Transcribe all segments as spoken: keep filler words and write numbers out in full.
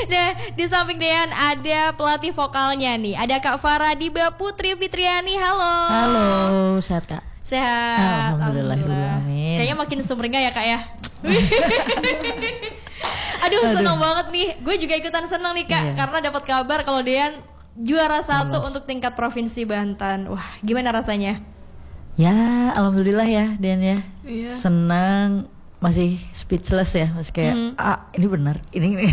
Nah, di samping Dean ada pelatih vokalnya nih. Ada Kak Farah Diba Putri Fitriani. Halo. Halo, sehat Kak? Sehat. Alhamdulillah. Alhamdulillah. Kayaknya makin sumringah ya Kak ya. Aduh, Aduh, seneng banget nih. Gue juga ikutan seneng nih Kak, iya. Karena dapat kabar kalau Dean juara satu Alas. Untuk tingkat provinsi Banten. Wah, gimana rasanya? Ya, alhamdulillah ya Dean ya. Iya. Senang, masih speechless ya, masih kayak mm. ah ini benar, ini ini.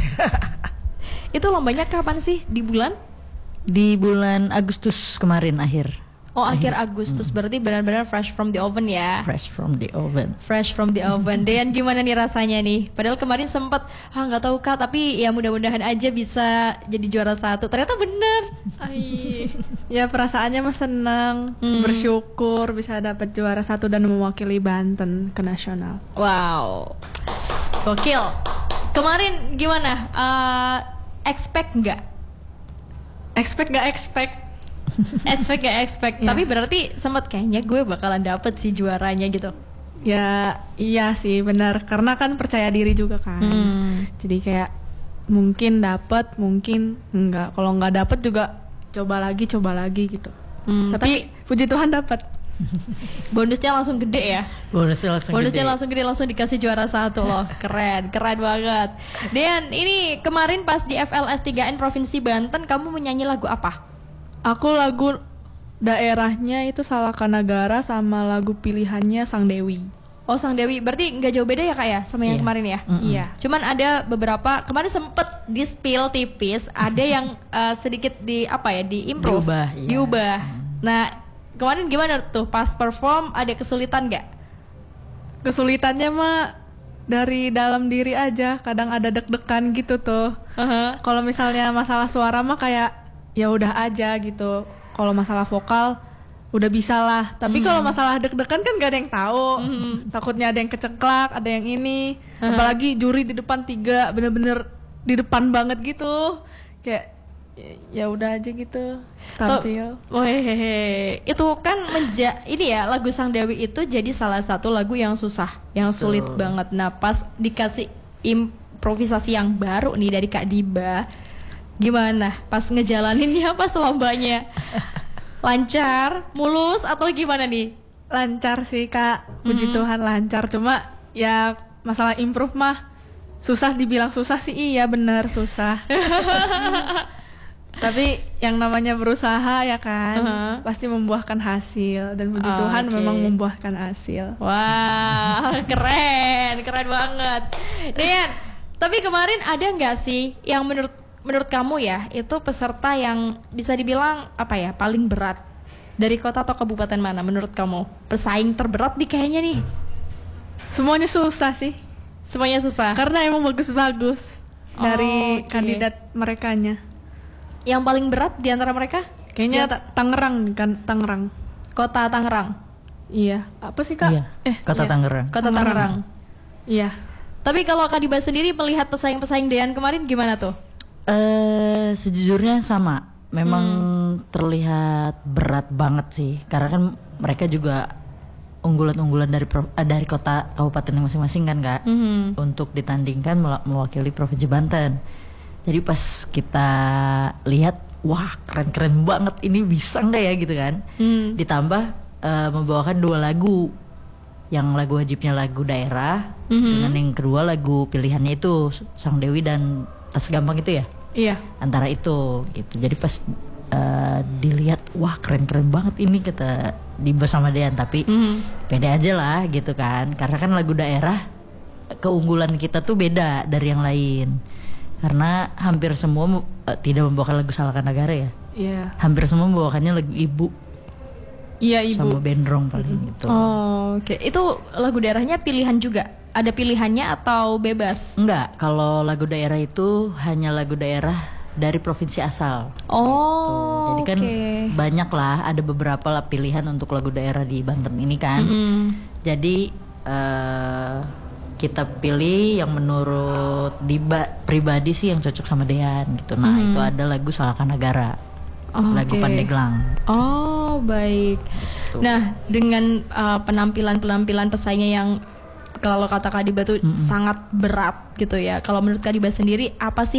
Itu lombanya kapan sih? Di bulan? Di bulan Agustus kemarin akhir. Oh, akhir Agustus, hmm. berarti benar-benar fresh from the oven ya. Fresh from the oven. Fresh from the oven. Dean, gimana nih rasanya nih? Padahal kemarin sempet, ah nggak tahu Kak, tapi ya mudah-mudahan aja bisa jadi juara satu. Ternyata bener. Ay, ya perasaannya mah senang, hmm. bersyukur bisa dapat juara satu dan mewakili Banten ke nasional. Wow, gokil. Kemarin gimana? Uh, expect nggak? Expect nggak expect? expect gak expect ya. Tapi berarti sempet kayaknya gue bakalan dapet sih juaranya gitu. Ya iya sih benar, karena kan percaya diri juga kan. hmm. Jadi kayak mungkin dapet, mungkin enggak. Kalau nggak dapet juga coba lagi, coba lagi gitu. hmm, Tapi puji Tuhan dapet. Bonusnya langsung gede ya. Bonusnya langsung Bonusnya gede. langsung gede, langsung dikasih juara satu loh. Keren, keren banget. Dan ini kemarin pas di F L S tiga N Provinsi Banten, kamu menyanyi lagu apa? Aku lagu daerahnya itu Salakanagara sama lagu pilihannya Sang Dewi. Oh, Sang Dewi, berarti nggak jauh beda ya Kak ya sama yang yeah. kemarin ya? Mm-hmm. Iya. Cuman ada beberapa kemarin sempet di spill tipis, ada yang uh, sedikit di apa ya di improve, diubah. Iya. diubah. Nah, kemarin gimana tuh pas perform, ada kesulitan nggak? Kesulitannya mah dari dalam diri aja, kadang ada deg-degan gitu tuh. Uh-huh. Kalau misalnya masalah suara mah kayak ya udah aja gitu. Kalau masalah vokal udah bisa lah. Tapi mm. kalau masalah deg-degan kan gak ada yang tahu. Mm. Takutnya ada yang keceklak, ada yang ini. Uh-huh. Apalagi juri di depan tiga, bener-bener di depan banget gitu. Kayak ya udah aja gitu tampil. Oh, hehehe. Itu kan menja ini ya, lagu Sang Dewi itu jadi salah satu lagu yang susah, yang sulit Tuh. banget. Nah, pas dikasih improvisasi yang baru nih dari Kak Diba, gimana pas ngejalaninnya pas lombanya? Lancar, mulus atau gimana nih? Lancar sih Kak, puji mm-hmm. Tuhan lancar. Cuma ya masalah improve mah susah, dibilang susah sih iya bener susah. Tapi yang namanya berusaha ya kan, uh-huh. pasti membuahkan hasil. Dan puji oh, Tuhan okay. memang membuahkan hasil. Wah, keren, keren banget. Dean, tapi kemarin ada nggak sih yang menurut Menurut kamu ya, itu peserta yang bisa dibilang apa ya, paling berat dari kota atau kabupaten mana menurut kamu? Pesaing terberat di kayaknya nih. Semuanya susah sih. Semuanya susah? Karena emang bagus-bagus oh, dari okay. kandidat merekanya. Yang paling berat di antara mereka? Kayaknya ta- Tangerang kan, Tangerang. Kota Tangerang? Iya. Apa sih Kak? Iya, eh, Kota iya. Tangerang. Kota Tangerang. Tangerang. Iya. Tapi kalau Kak Diba sendiri melihat pesaing-pesaing Dean kemarin gimana tuh? Uh, sejujurnya sama, memang hmm. terlihat berat banget sih, karena kan mereka juga unggulan-unggulan dari pro, uh, dari kota kabupaten masing-masing kan Kak, hmm. untuk ditandingkan mewakili provinsi Banten. Jadi pas kita lihat, wah keren-keren banget, ini bisa nggak ya gitu kan? Hmm. Ditambah uh, membawakan dua lagu, yang lagu wajibnya lagu daerah, hmm. dengan yang kedua lagu pilihannya itu Sang Dewi dan Tas Gampang itu ya? Iya. Antara itu gitu. Jadi pas uh, dilihat, wah keren-keren banget ini kata Diba sama Dean. Tapi mm-hmm. pede aja lah gitu kan. Karena kan lagu daerah, keunggulan kita tuh beda dari yang lain. Karena hampir semua uh, tidak membawakan lagu Salakanagara ya. Iya. Hampir semua membawakannya lagu Ibu. Iya, Ibu. Sama Bendrong paling mm-hmm. gitu. Oh oke. Okay. Itu lagu daerahnya pilihan juga? Ada pilihannya atau bebas? Enggak, kalau lagu daerah itu hanya lagu daerah dari provinsi asal. Oh, gitu. Jadi kan okay. banyak lah, ada beberapa lah pilihan untuk lagu daerah di Banten ini kan. Mm-hmm. Jadi uh, kita pilih yang menurut Diba pribadi sih yang cocok sama Dean gitu. Nah mm-hmm. itu ada lagu Salakanagara, oh, lagu okay. Pandeglang. Oh baik. Gitu. Nah dengan uh, penampilan-penampilan pesaingnya yang kalau kata Kak Diba tuh mm-hmm. sangat berat gitu ya. Kalau menurut Kak Diba sendiri apa sih